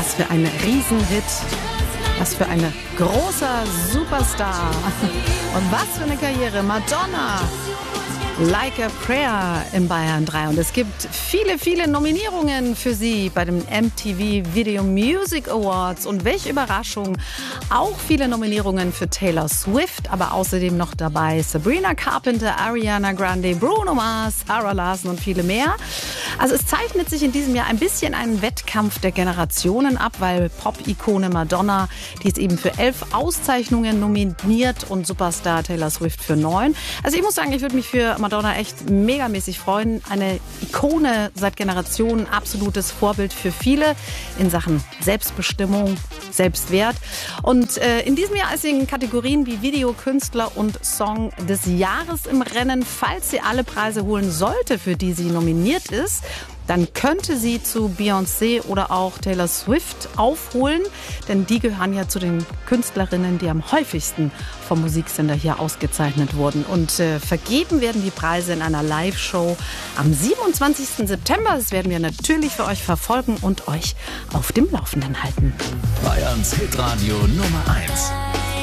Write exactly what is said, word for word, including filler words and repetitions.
Was für ein Riesenhit. Was für ein großer Superstar. Und was für eine Karriere. Madonna. Like a Prayer in Bayern drei. Und es gibt viele, viele Nominierungen für sie bei den M T V Video Music Awards. Und welche Überraschung, auch viele Nominierungen für Taylor Swift, aber außerdem noch dabei Sabrina Carpenter, Ariana Grande, Bruno Mars, Sarah Larson und viele mehr. Also es zeichnet sich in diesem Jahr ein bisschen einen Wettkampf der Generationen ab, weil Pop-Ikone Madonna, die ist eben für elf Auszeichnungen nominiert und Superstar Taylor Swift für neun. Also ich muss sagen, ich würde mich für Madonna echt megamäßig freuen. Eine Ikone seit Generationen, absolutes Vorbild für viele in Sachen Selbstbestimmung, Selbstwert. Und äh, in diesem Jahr ist sie in Kategorien wie Video, Künstler und Song des Jahres im Rennen. Falls sie alle Preise holen sollte, für die sie nominiert ist, dann könnte sie zu Beyoncé oder auch Taylor Swift aufholen, denn die gehören ja zu den Künstlerinnen, die am häufigsten vom Musiksender hier ausgezeichnet wurden. Und äh, vergeben werden die Preise in einer Live-Show am siebenundzwanzigsten September. Das werden wir natürlich für euch verfolgen und euch auf dem Laufenden halten. Bayerns Hitradio Nummer eins.